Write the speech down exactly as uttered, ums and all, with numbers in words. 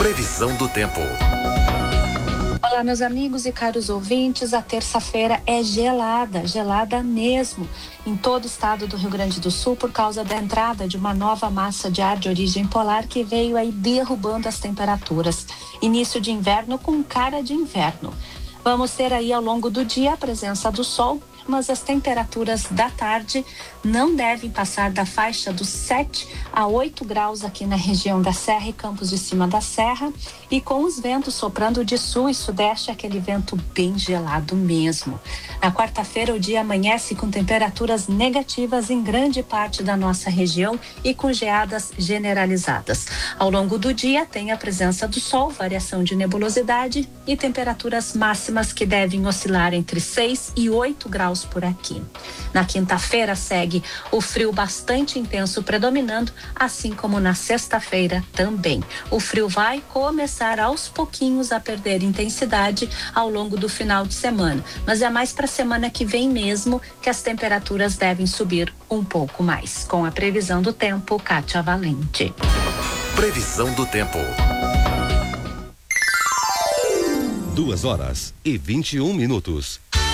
Previsão do tempo. Olá, meus amigos e caros ouvintes, a terça-feira é gelada, gelada mesmo, em todo o estado do Rio Grande do Sul, por causa da entrada de uma nova massa de ar de origem polar que veio aí derrubando as temperaturas. Início de inverno com cara de inverno. Vamos ter aí ao longo do dia a presença do sol, mas as temperaturas da tarde não devem passar da faixa dos sete a oito graus aqui na região da Serra e Campos de Cima da Serra, e com os ventos soprando de sul e sudeste, aquele vento bem gelado mesmo. Na quarta-feira o dia amanhece com temperaturas negativas em grande parte da nossa região e com geadas generalizadas. Ao longo do dia tem a presença do sol, variação de nebulosidade e temperaturas máximas que devem oscilar entre seis e oito graus por aqui. Na quinta-feira segue o frio bastante intenso predominando, assim como na sexta-feira também. O frio vai começar aos pouquinhos a perder intensidade ao longo do final de semana, mas é mais para a semana que vem mesmo que as temperaturas devem subir um pouco mais. Com a previsão do tempo, Kátia Valente. Previsão do tempo. Duas horas e vinte e um minutos.